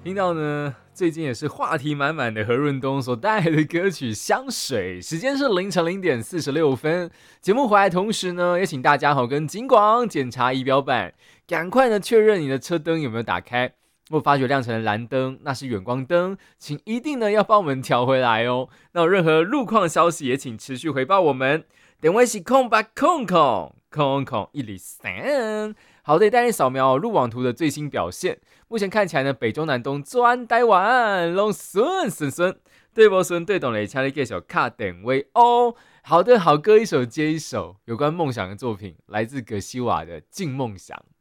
听到呢，最近也是话题满满的何润东所带来的歌曲《香水》，时间是凌晨0:46。节目回来同时呢，也请大家跟警广检查仪表板，赶快呢确认你的车灯有没有打开。若发觉亮成了蓝灯，那是远光灯，请一定呢要帮我们调回来哦。那有任何路况消息，也请持续回报我们。电话是0800000103。好的，带你扫描路网图的最新表现。目前看起来呢，北中南东转台湾拢顺，对不顺对懂嘞，请你继续卡电话哦。好的，好歌一首接一首，有关梦想的作品来自葛西瓦的《静梦想》。